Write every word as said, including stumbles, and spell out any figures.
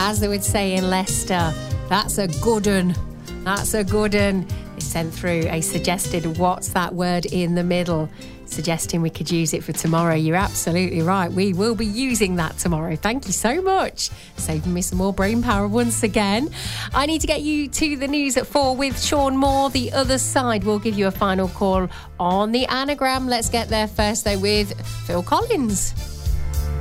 as they would say in Leicester, that's a good un. That's a good un. They sent through a suggested what's that word in the middle, suggesting we could use it for tomorrow. You're absolutely right. We will be using that tomorrow. Thank you so much. Saving me some more brain power once again. I need to get you to the news at four with Sean Moore. The other side will give you a final call on the anagram. Let's get there first, though, with Phil Collins.